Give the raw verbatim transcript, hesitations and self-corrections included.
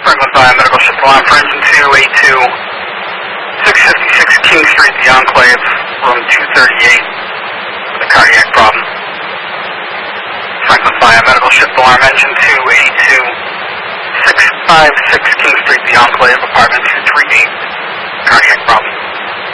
Franklin Fire Medical Shift Alarm for engine two eighty-two, six fifty-six King Street, The Enclave, room two thirty-eight, with a cardiac problem. Franklin Fire Medical Shift Alarm engine two eighty-two, six fifty-six King Street, The Enclave, apartment two thirty-eight, cardiac problem.